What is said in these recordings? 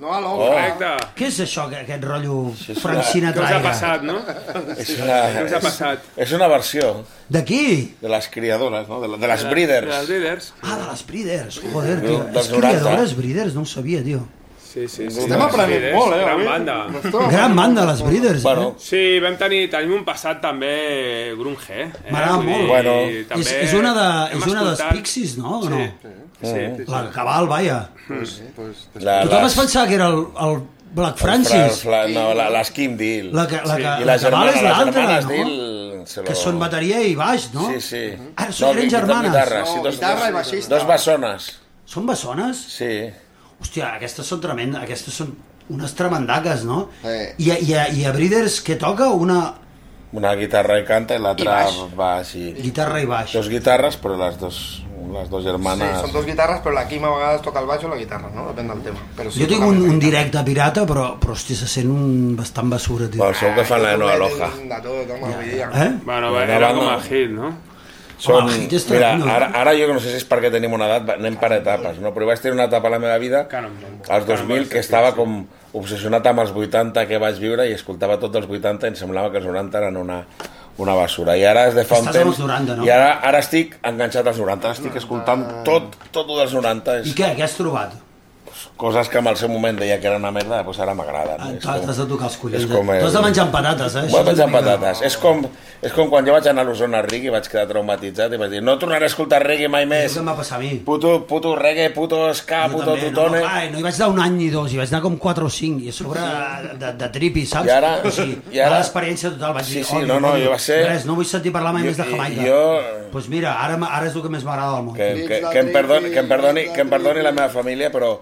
No a l'ombra. Correcte. Què és això, aquest rotllo Francina Què us ha Traiga? passat, no? Què us ha passat? És una versió De qui? de les criadores, no? De les breeders. De les Breeders. Ah, de les Breeders. Joder, tio. Dels És criadores 90. Breeders, no ho sabia, tio. Sí. Estem aprenent molt, Gran avui. banda. Gran banda, les Breeders. Bueno, Sí, tenim un passat també grunge. M'agrada Vull dir, molt. Bueno. també És una hem dels escoltat- Pixies, no? O no? Sí. La cabal, vaja. Tothom es les... pensava que era el Black Francis. No, les Kim Deal. La que I la cabal és l'altra, germanes no? Deal... Que són bateria i baix, no? Sí. Ah, eren germanes. Guitarres, sí, No, guitarra i baixista. Dos bessones. Són bessones? Sí. Hòstia, aquestes són tremendes, aquestes són unes tremendaques, no? Sí. I a Breeders què toca? Una guitarra i canta i l'altra I baix. baix. Guitarra i baix. Dos guitarres, però les dos Sí, germanes... són dos guitarres, però la Quim a vegades toca el baix o la guitarra, no? Depèn del tema. Però sí, Jo tinc toca un la directe pirata, però hòstia, se sent bastant basura, tio. Bueno, segur que fan la nova loja. De tot, home, vull dir. Eh? Bueno, Una era banda- com a hit, no? Són, Home, és mira, tremendo. ara jo no sé si és perquè tenim una edat, anem per etapes, no? Però vaig tenir una etapa a la meva vida, als 2000, que estava com obsessionat amb els 80 que vaig viure i escoltava tots els 80 i em semblava que els 90 eren una basura. I ara és de fa un Estàs amb temps... els 90, no? I ara estic enganxat als 90, estic escoltant tot dels 90. I què has trobat? Coses que en el seu moment deia que era una merda, doncs ara m'agraden. T'has de tocar els collons. és com Tu has de menjar amb patates, eh? Vull Això és menjar una mica- patates. És com quan jo vaig anar a l'Osona Reggae i vaig quedar traumatitzat i vaig dir no tornaré a escoltar reggae mai És més. el que em va passar a mi. Puto reggae, puto ska, Jo puto també, tutone. no hi vaig anar un any ni dos, hi vaig anar com 4 o 5, i a sobre de tripi, saps? I ara- o sigui, i ara- l'experiència total, vaig dir, Sí, no, jo va ser... res, no vull sentir parlar mai més de Jamaica. Jo... Doncs mira, ara és el que més m'agrada del món. Que em perdoni la meva família, però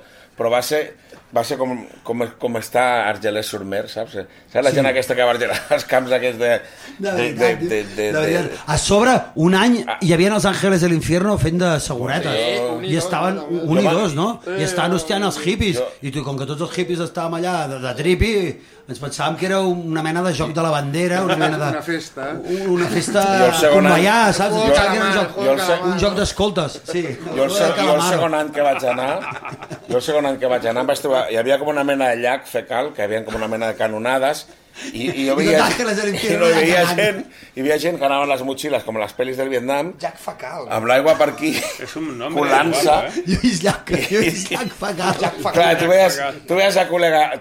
va ser com està Argelès-sur-Mer, saps? Saps la gent aquesta que va argelar els camps aquests De veritat. A sobre, un any, hi havia els Àngeles de l'Infierno fent de seguretes. I estaven, un i dos, no? I estaven hostiant els hippies. I tu, com que tots els hippies estàvem allà de tripi, ens pensàvem que era una mena de joc de la bandera, una mena de... Una festa. Una festa Jo el segon any- convaià, saps? Jo- Pensava que era jo- un joc d'escoltes, sí. Jo el segon any que vaig anar, em vaig trobar, hi havia com una mena de llac fecal, que hi havia com una mena de canonades, i jo veia, Àngeles del i Infierno no, hi cantant. havia gent que anaven les motxilles, com a les pel·lis del Vietnam, Jack Facal. amb l'aigua per aquí, És un nom colant-se. Jo he vist llac fecal. Clar, tu veies a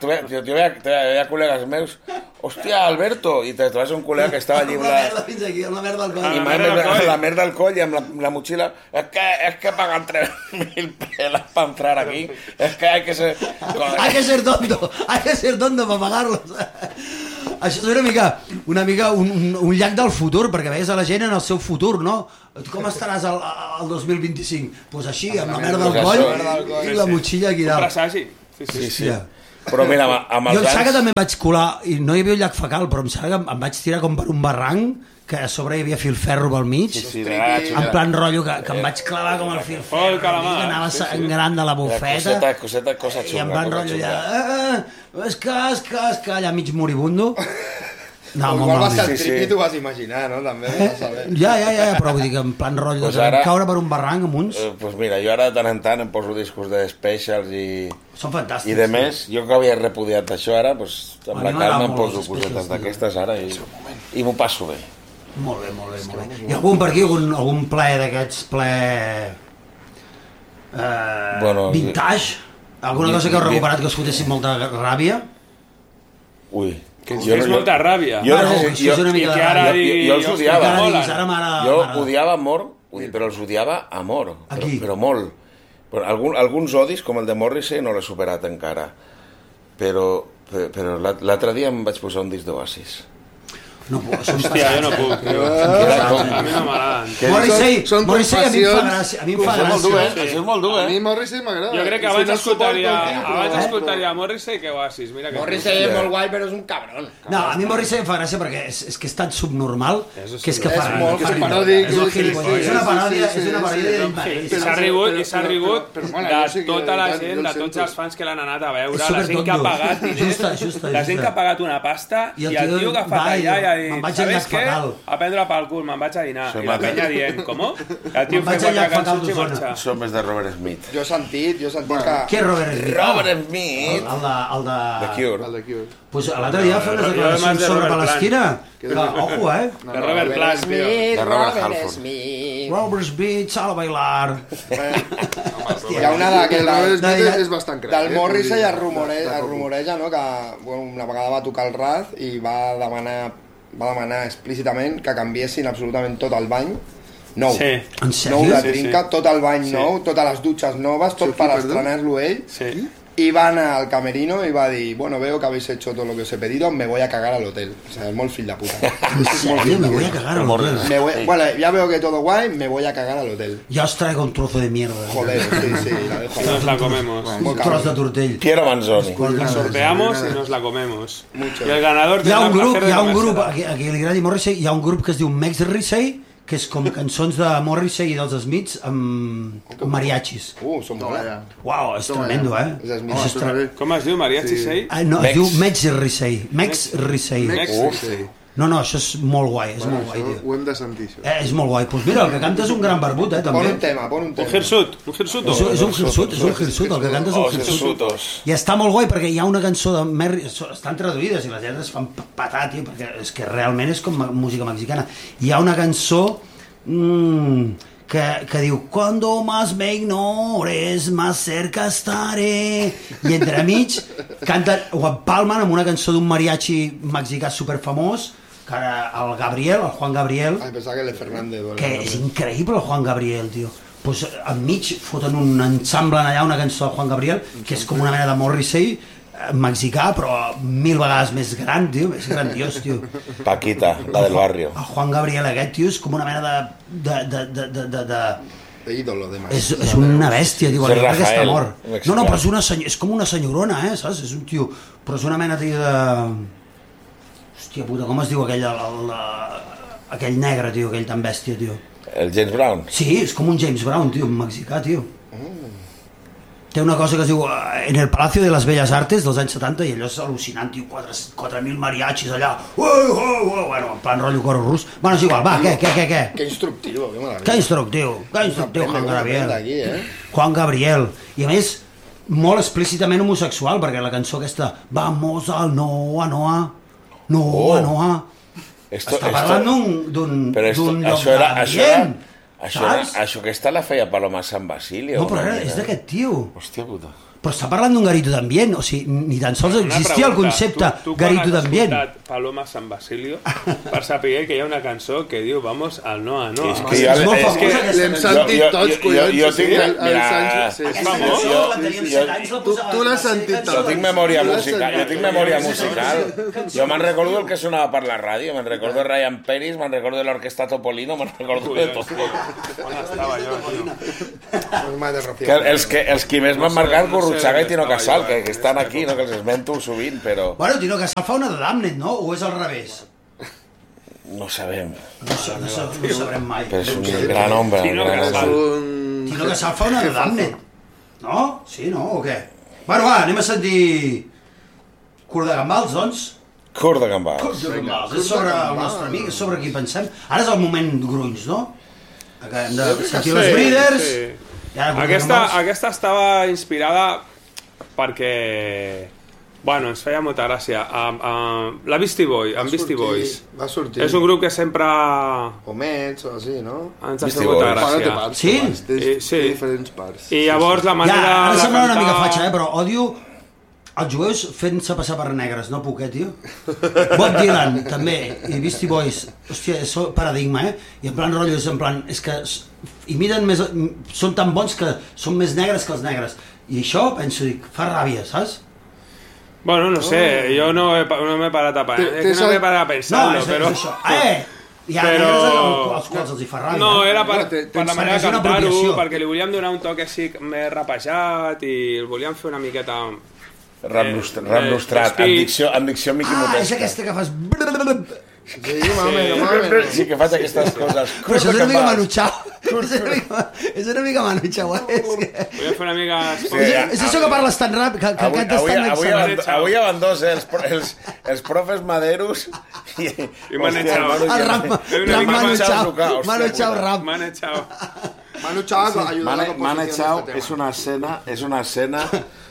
col·legues meus, hòstia, Alberto, i te trobes un col·lega que estava allí Amb la merda fins aquí, amb la merda al coll. i la merda al coll i amb la motxilla es que pagan 3.000 pelas para entrar aquí, es que hay que ser Hay que ser tonto para pagarlos. Això és una mica un llac del futur, perquè veies a la gent en el seu futur, no? Com estaràs al 2025? Doncs així, amb la merda al coll i la motxilla aquí Un dalt. presagi. Sí. Ja. però mira, amb Jo els em sembla que anys també em vaig colar, i no hi havia un llac fecal, però em sembla que em vaig tirar com per un barranc, que a sobre hi havia filferro pel mig, en plan rotllo que em vaig clavar com el filferro, Oh, el calamar. que anava sangrant de la bufeta, cosa i en xunga, plan cosa rotllo xunga. allà, esca, allà mig moribundo. No, molt Igual va ser malament. el Sí, trip sí. i t'ho vas imaginar, no? També, no saber. Ja, però vull dir que en plan rotllo Pues de ara- caure per un barranc amb uns, Pues mira, jo ara de tant en tant em poso discos de Specials i són fantàstics. de més, jo que havia repudiat això ara, pues, A amb mi la m'agrada calma em molt poso els cosetes Specials, d'aquestes ara i m'ho passo bé. Molt bé. Hi ha algun per aquí, algun ple d'aquests, vintage? Alguna cosa que heu recuperat que us fotessin molta ràbia? Ui, És molta ràbia. Jo no Bueno, sé això si... és una mica i que de ara ràbia. digui, jo els hòstia, odiava. que Ara molen. diguis, ara m'agrada... Jo odiava amor, però els odiava amor, Aquí. però molt. Però alguns odis, com el de Morrissey, no l'he superat encara. Però l'altre dia em vaig posar un disc d'Oasis. No, són Hòstia, jo no puc. A mi no m'agraden. Morrissey, Són Morrissey a mi em fa confessions. gràcia. A mi em fa Això és molt dur, gràcia. Això és molt dur, A mi Morrissey m'agrada. Jo crec que És abans un suport escoltaria continu. Morrissey que Oasis. Mira que Morrissey és molt guai, però és un cabron. No, a mi Morrissey em fa gràcia perquè és que és tan subnormal que és que És fa molt fa riure. paròdic, És un sí, gilipolles. sí, És una sí, paròdia, sí, és una sí, paròdia I s'ha rigut però mola, jo sí de que tota la tant, gent, jo de el tots sento. els fans que l'han anat a veure, És la gent que ha supertonto. pagat diners, Justa. la gent que ha pagat una pasta I i el el tio tio que fa va i- allà i ha dir, Me'n vaig ¿sabes al llac qué? Fatal. A prendre pel cul, me'n vaig a dinar. Sí, I la mate. penya dient, com? El tio Me'n vaig fer al llac 4 Fatal cançons i d'Osona. marxa. Som més de Robert Smith. Jo he sentit que... Qui és Robert Smith? Robert Smith! El de... The Cure. El de Cure. Pues l'altre dia va fer unes Jo declaracions además de sobre Robert Palestina. Ojo, De Robert Plant, tio. De Robert Halford. Robert Smith, sal a bailar. Hi ha una d'aquest... Robert Smith de- és bastant crac. Del Morrissey es rumoreja, no?, que bueno, una vegada va tocar el Raz i va demanar explícitament que canviessin absolutament tot el bany nou. Sí. En Nou sèrio? de trinca, tot el bany nou, totes les dutxes noves, tot per estrenar-lo ell. Sí. Y va anar al camerino y va a decir, bueno, veo que habéis hecho todo lo que os he pedido, me voy a cagar al hotel. O sea, es muy fill de puta. En sèrio? Me voy a cagar al hotel. Bueno, ya veo que todo guay, me voy a cagar al hotel. Ya os traigo un trozo de mierda. Joder, sí, la dejo. Y nos la comemos. Un trozo de tortell. Piero Manzoni. La sorteamos y nos la comemos. Mucho. Y el ganador Hi ha un grup, placer de comérsela. a qui li agradi Morrissey, hi ha un grup que es diu Mex Rissey, que és com cançons de Morrissey i dels Smiths amb mariachis. Son buenas. Uau, és tremendo, eh? És Smith. És tre- Com es diu, Mariachi Sei? No, es Mex. diu Mex Rissey. Mex Rissey. Sí. No, això és molt guai, és molt guai, tio. Ho hem de sentir, això. És molt guai. Doncs mira, el que canta és un gran barbut, Pon un també. tema, pon un Un tema. hirsut, un hirsuto. És un hirsut, el que canta és un Els hirsut. hirsutos. I està molt guai perquè hi ha una cançó de Merry... Estan traduïdes i les lletres fan patar, tio, perquè és que realment és com música mexicana. Hi ha una cançó que diu Cuando más me ignores, más cerca estaré. I entremig canten, ho empalmen amb una cançó d'un mariachi mexicà superfamós, que era el Gabriel, el Juan Gabriel, Ay, pensaba que el de Fernández. que és increïble el Juan Gabriel, tio. Pues enmig foten un ensemble allà, una cançó del Juan Gabriel, que és com una mena de Morrissey mexicà, però 1000 vegades més gran, tio, és grandiós, tio. Paquita, la del barrio. El Juan Gabriel aquest, tio, és com una mena De ídolo, de más. és una bèstia, tio, És crec que està Rafael, mort. mexicà. No, però és com una senyorona, saps? És un tio, però és una mena, tio, Hòstia puta, com es diu aquell negre, tio, aquell tan bèstia, tio? El James Brown. Sí, és com un James Brown, tio, un mexicà, tio. Té una cosa que es diu en el Palacio de las Bellas Artes dels anys 70 i allò és al·lucinant, tio, 4.000 mariachis allà, bueno, en plan rotllo coro rus. Bueno, és igual, va, què? Qué instructivo, qué maravilla. Que instructiu, Juan Gabriel. Aquí, Juan Gabriel. I a més, molt explícitament homosexual, perquè la cançó aquesta, Vamos al Noa, Noa, Noa, Noa, està parlant d'un lloc d'ambient. Això aquesta la feia Paloma San Basilio. No, però és d'aquest tio. Hòstia puta. Però està parlant d'un garito d'ambient, o sigui, ni tan sols existia el concepte tu garito d'ambient. quan has escoltat Paloma San Basilio per saber que hi ha una cançó que diu Vamos al Noa, Noa. És que jo- És molt és famosa que- aquesta L'hem cançó. sentit tots, collons. jo tinc- sí, mira, Sánchez, sí. Aquesta famós. cançó, quan teníem 7 anys, la Tu posàvem. l'has sentit cançó. Jo tinc memòria Tu l'has musical, sentit. jo tinc memòria musical. Jo me'n recordo el que sonava per la ràdio, me'n recordo de Ryan Peris, me'n recordo de l'orquestra Topolino, me'n recordo de tot. On estava jo, tio? Más de Rocío. Els qui més m'han marcat, Gurrutxaga i Tino Casal, que estan aquí, no, que els esmento sovint, però Bueno, Tino Casal fa una de Damned, no? O és al revés? no sabem. No ho sabrem mai. Però és un gran home. Tino un gran Casal. home. Tino Casal fa una de Damned. No? Sí, no? O què? Bueno, va, anem a sentir Curt de Gambals, doncs. Curt de Gambals. Curt de Gambals. És sobre el nostre amic, és sobre qui pensem. Ara és el moment grunys, no? Que hem de sentir les Breeders. sí. I ara Curt de Gambals. Aquesta estava inspirada perquè... Bueno, ens feia molta gràcia. La Beastie Boys, amb Beastie Boys. Va a sortir. És un grup que sempre O Mets o así, ¿no? ens ha Beastie fet molta Boys. Bueno, té gràcia. parts. Sí? parts, té Sí. diferents parts. I llavors la Ja, manera ara de sembla una mica cantar... fatxa, però odio els jueus fent-se passar per negres, no puc, tio? Bob Dylan, també, i Beastie Boys, hòstia, és paradigma, I en plan rotllo, és que imiten més, són tan bons que són més negres que els negres. I això, penso, dic, fa ràbia, saps? Bueno, no sé, jo no m'he parat a pensar-lo, és però... això. Hi ha Però- negres als quals els hi fa ràbia. No, era per perquè la manera és de una cantar-ho, apropiació. perquè li volíem donar un toc així més rapejat i el volíem fer una miqueta... Remlustrat, amb dicció Mickey Ah, és Motesca. aquesta que fas... Sí, mame. Sí que faig aquestes coses. Però això és una mica Manu Chao. És una mica Manu Chao. Vull fer una mica... És això que parles tan ràpid, que canta tan excel·lent. Avui ja van dos, els profes Maderos i Manu Chao. Manu Chao rap. Manu Chao. Manu Chao ayuda a la composición Manu Chao de este tema. es una escena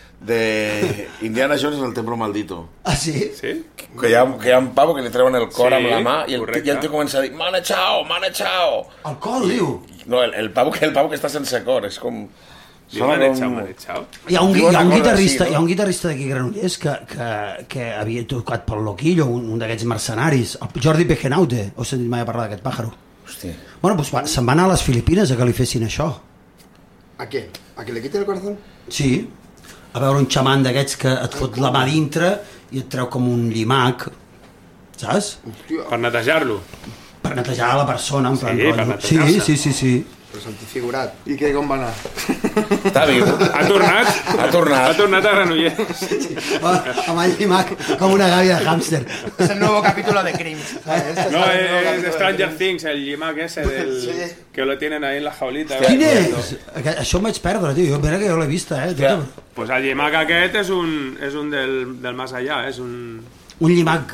de Indiana Jones en el Templo Maldito. Ah, sí? Sí? Que hi ha un pavo que li treuen el cor amb la mà i el tio comença a dir Manu Chao, Manu Chao. El cor, diu? No, el pavo que està sense cor, és com... Manu Chao. Hi ha un guitarrista d'aquí Granollers que havia tocat pel Loquillo, un d'aquests mercenaris, el Jordi Pejenaute. Heu sentit mai a parlar d'aquest pàjaro? Hòstia. Bueno, doncs se'n va anar a les Filipines a que li fessin això. ¿A qué? ¿A que le quite el corazón? Sí, a veure un xaman d'aquests que et fot la mà dintre i et treu com un llimac, saps? Hòstia, Per netejar-lo. Per netejar la persona, en plan Sí, per rotllo. netejar-se. Sí. pero santifigurat. I què, com va anar? Està viu. Ha tornat a Granollers. Amb el llimac, com una gàbia de hàmster. Es el nuevo capítulo de Cringe. No, es de Stranger Things, el llimac ese que lo tienen ahí en la jaulita. Quin és? Això em vaig perdre, tio. Mira que jo l'he vista, Pues el llimac aquest és un del más allá, és un... Un llimac...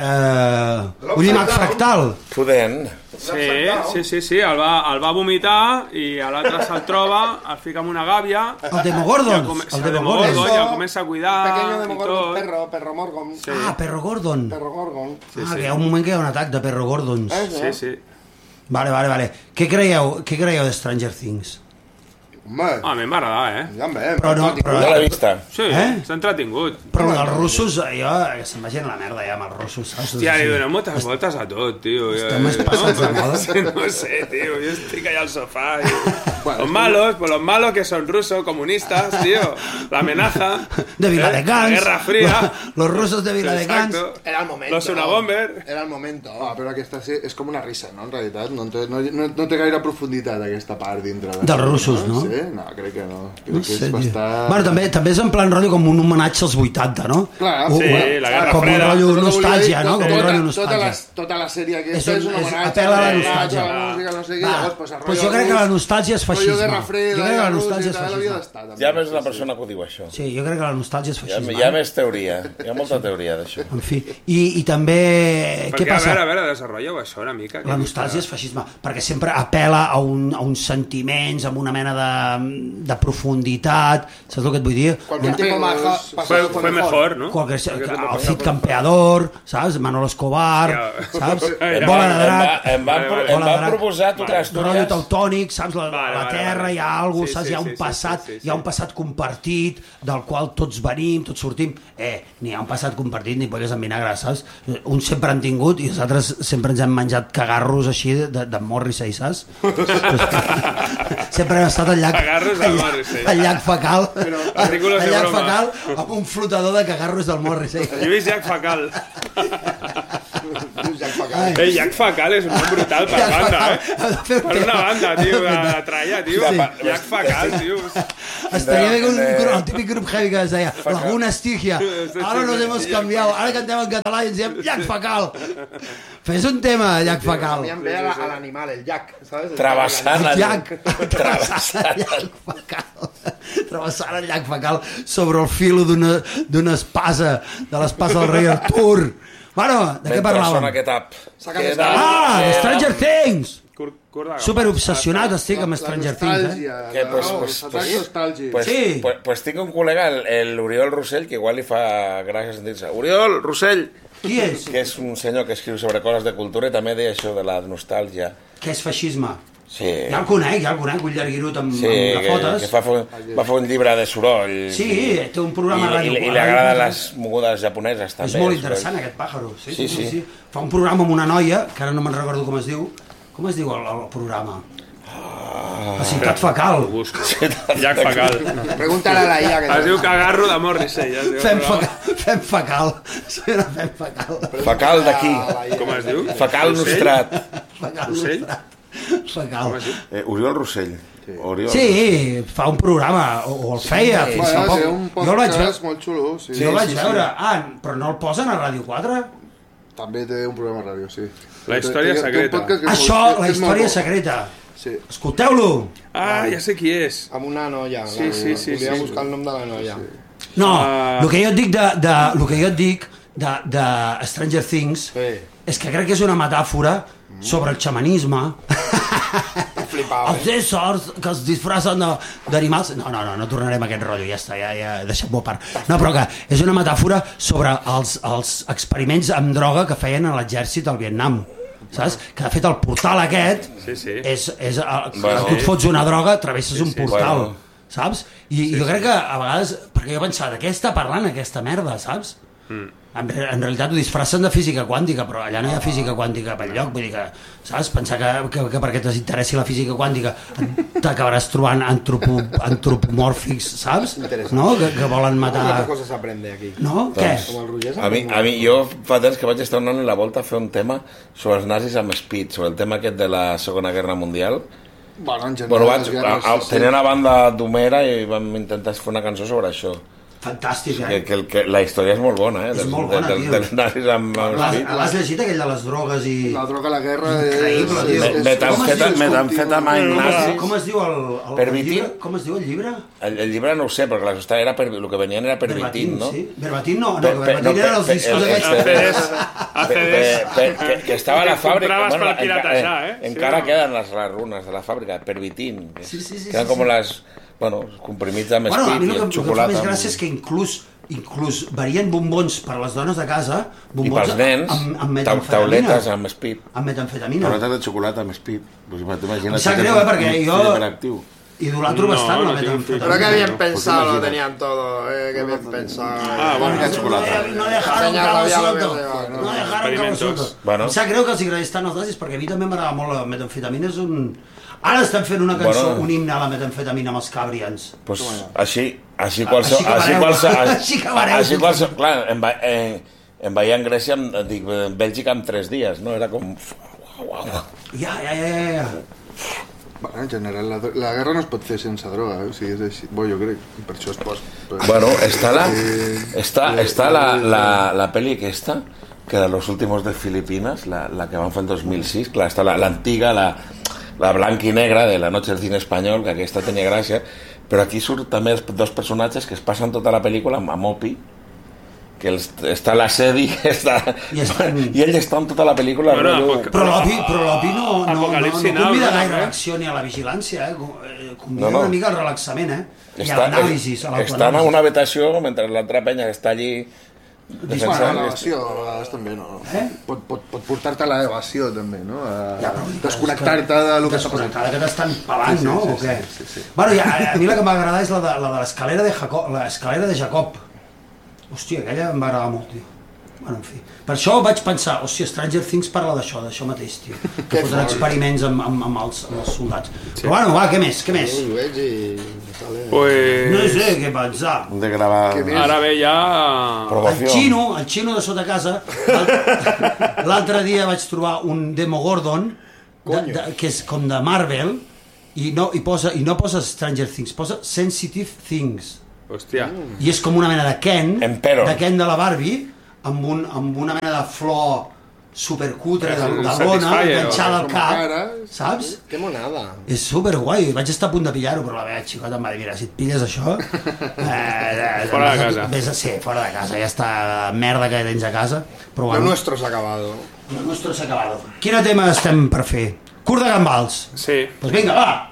un llimac fractal. Pudent. Sí, el va vomitar i a l'altre se'l troba, el fica en una gàbia... El Demogorgon. El Demogorgon, i el comença a cuidar Pequeño i Demogorgon, tot. perro Morgon. Sí. Ah, Perro Gordon. Perro Gorgon. Ah, que hi ha un moment que hi ha un atac de Perro Gordons. Sí. Vale. Què creieu de Stranger Things? Home, A mi m'agrada, ja en veiem. Però no, No l'he vista. Sí, s'ha entretingut. Però els russos, jo, que se'n vagin a la merda ja amb els russos, saps? Hòstia, li donem moltes voltes a tot, tio. Estem més passats de moda. No sé, tío, yo estoy allá al sofá. Los malos, pues los malos que son rusos, comunistas, tío. La amenaza. De Viladecans. La Guerra Fría. Los rusos de Viladecans. Exacto. Era el momento. Los Unabomber. Era el momento. Ah, però aquesta és com una risa, no? En realitat, no té gaire profunditat aquesta part dintre. Dels russos, no? Sí? No, crec que no. Crec No que sé, és bastant... Bueno, també és en plan rotllo com un homenatge als 80, no? Clar, sí, la Guerra com Freda. un rotllo nostàlgia, no? Com un rotllo Tota nostàlgia. la sèrie aquesta és un homenatge apel·la a la nostàlgia. a la música, no sé què, llavors, pues, Pues jo crec que la nostàlgia és feixisme. Guerra Freda, Jo crec que la nostàlgia és Rússia i tal, havia feixisme. d'estar, Hi ha més una persona que ho diu, això. Sí, jo crec que la nostàlgia és feixisme. Hi ha més teoria. Hi ha molta teoria d'això. En fi, i també... Què Perquè, passa? a veure, desenrotlleu això una mica. La nostàlgia és feixisme, perquè sempre apel·la a uns sentiments, a una mena de profunditat, saps el que et vull dir? Cualquier tiempo más Fue mejor, ¿no? El Cid Campeador, saps? Manolo Escobar, saps? Bola de drac, Em van proposar totes rotllo les teutònic, saps? La Vale, Terra, vale. hi ha alguna cosa, Sí, saps? Hi ha un sí, passat, sí. hi ha un passat compartit del qual tots venim, tots sortim. Ni hi ha un passat compartit ni polles en vinagre, saps? Uns sempre han tingut i els altres sempre ens hem menjat cagarros així de Morrissey, saps? Sempre hem estat al llac... Cagarros de Morrissey. Al llac fecal. Artículos Al de llac broma. fecal amb un flotador de cagarros del Morrissey. Lluís Llach Facal. Facal. Llach Facal és un nom brutal per Llach banda, Facal. Per una banda, tio, de tralla, tio. Sí. Llach Facal, tio. Estaría bien el típic grup heavy que es deia Laguna Estigia, ahora nos hemos cambiado, ahora cantem en català i ens diem Llach Facal. Fes un tema, Llach A Facal. mí em ve a l'animal, el Jack, ¿sabes? Travessant el Llach, travessant el llac fecal. Travessant el llac fecal sobre el fil d'una espasa, de l'espasa del rei Artur. Bueno, de què parlàvem? De Stranger Things! Super obsessionat estic amb Stranger Things, Pues tinc un col·lega, l'Oriol Rossell, que igual li fa gràcia sentir-se. Oriol Rossell! Qui és? Que és un senyor que escriu sobre coses de cultura i també deia això de la nostàlgia. Què és feixisme? Sí. Ja el conec, un llarguirut amb que gafotes. va fer un llibre de soroll. Sí, té un programa a Ràdio 4. I li agraden les mogudes japoneses, també. És molt interessant, aquest pàjaro. Sí. Fa un programa amb una noia, que ara no me'n recordo com es diu. Com es diu el programa? La ciutat fecal. Llach Facal. Pregúntale a la IA. Es diu Cagarro de Morrissey. Fem fecal. Soy una fem fecal. Fecal d'aquí. Com es diu? Fecal nostrat. Rossell? Fecal. Oriol Rossell. Sí, fa un programa, o el feia fins fa poc. Jo el vaig veure. Molt xulo, sí. Jo el vaig veure. Però no el posen a Ràdio 4? També té un programa a ràdio, sí. La història secreta. Això, la història secreta. Sí. Escolteu-lo! Ah, ja sé qui és. Amb una noia. Sí. Volia buscar el nom de la noia. No, el que jo et dic de Stranger Things és que crec que és una metàfora sobre el xamanisme. Els éssers que es disfressen d'animals. No tornarem a aquest rotllo, ja està, ja deixem-ho a part. No, però que és una metàfora sobre els experiments amb droga que feien a l'exèrcit al Vietnam. Saps? Que de fet el portal aquest és tu et fots una droga, travesses un portal, saps? I jo crec que a vegades, perquè jo pensava, de què està parlant aquesta merda, saps? En realitat ho disfressen de física quàntica, però allà no hi ha física quàntica per lloc, vull dir que, saps? Pensar que perquè t'interessi la física quàntica t'acabaràs trobant antropomòrfics, saps? No? Que volen matar... Quantes coses s'aprende aquí? No? Què? A mi, jo fa temps que vaig estar donant la volta a fer un tema sobre els nazis amb Speed, sobre el tema aquest de la Segona Guerra Mundial. Bueno, en general... Tenien una banda d'Homera i vam intentar fer una cançó sobre això. Fantàstic, que la història és molt bona, És molt bona, tio. dels nazis amb Speed. L'has llegit, aquell de les drogues i... La droga a la guerra increïble, tio. Metamfetamine nazi. Com es diu el llibre? Com es diu el llibre? El llibre no ho sé, perquè el que venien era Pervitin, no? Verbatim no, Verbatim eren els discos aquests. Que estava a la fàbrica. Compraves per piratejar, encara queden les runes de la fàbrica, Pervitin. Que eren com les... comprimits amb Speed i el xocolata. El que fa més gràcia és que inclús varien bombons per les dones de casa, i pels nens, tauletes amb Speed. Amb metamfetamina. Tauletes de xocolata amb Speed. Em sap greu, perquè jo idolatro bastant la metamfetamina. Pero que bien pensado lo tenían todo, que bien pensado. Bueno, no dejaron cabo suelto. No dejaron cabo suelto. Em sap greu que els agradés tant els nazis, perquè a mi també m'agrada molt la metamfetamina, és un... Ara estan fent una cançó, un himne a la metamfetamina amb els Cabrians. Pues així qualsevol... Clar, em veia en Grècia, dic, Bèlgica en 3 dies, no? Era com... Ja. En general, la guerra no es pot fer sense droga, o sigui, és així. Jo crec, per això es pot... Bueno, està la pel·li aquesta, que de Los Últimos de Filipinas, la que van fer el 2006, clar, està l'antiga, la blanc i negra de La Noche del Cine Espanyol, que aquesta tenia gràcia, però aquí surt també dos personatges que es passen tota la pel·lícula amb Opi, que està l'Assedi i ell està en tota la pel·lícula. Però l'Opi no convida gaire a l'acció ni a la vigilància, convida una mica al relaxament i a l'anàlisi. Està en una habitació mentre l'altra penya que està allí l'elevació a vegades també, no? Pot portar-te a l'elevació també, no? Desconnectar-te del que està passant. Que t'estan pelant, no? O què? Bueno, a mi la que m'agrada és la de l'escalera de Jacob. Hòstia, aquella em va agradar molt, tio. Bueno, en fi. Per això vaig pensar, hòstia, Stranger Things parla d'això mateix, tio. Que foten experiments amb els soldats. Però bueno, va, què més? No sé què pensar. Ara ve ja... El xino de sota casa. L'altre dia vaig trobar un Demogorgon que és com de Marvel i no posa Stranger Things, posa Sensitive Things. Hòstia. I és com una mena de Ken de la Barbie amb una mena de flor supercutre de dona enganxada al cap, saps? Que monada. És superguai, vaig estar a punt de pillar-ho, però la meva xicota em va dir, mira, si et pilles això... Fora de casa. Sí, fora de casa, ja està merda que tens a casa. Lo nuestro s'ha acabado. Lo nuestro s'ha acabado. Quin tema estem per fer? Curt de gambals. Sí. Doncs vinga, va!